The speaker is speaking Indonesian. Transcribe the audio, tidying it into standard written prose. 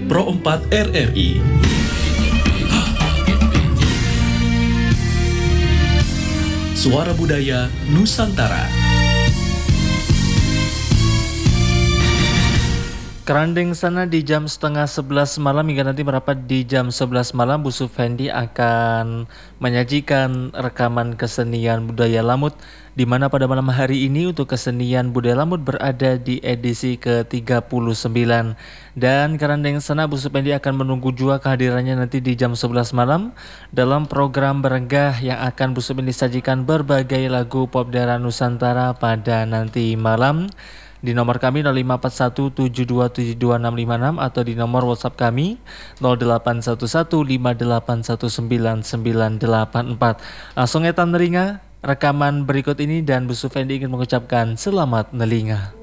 Pro 4 RRI. Suara Budaya Nusantara. Kerandeng sana di jam setengah 11 malam hingga nanti merapat di jam 11 malam, Bu Sufendi akan menyajikan rekaman kesenian budaya Lamut, di mana pada malam hari ini untuk kesenian budaya Lamut berada di edisi ke-39. Dan Kerandeng sana Bu Sufendi akan menunggu juga kehadirannya nanti di jam 11 malam dalam program Berenggah yang akan Bu Sufendi sajikan berbagai lagu pop daerah Nusantara pada nanti malam. Di nomor kami 054172725656 atau di nomor WhatsApp kami 081158199984. Langsung etan neringa rekaman berikut ini dan Bu Sufendi ingin mengucapkan selamat nelinga.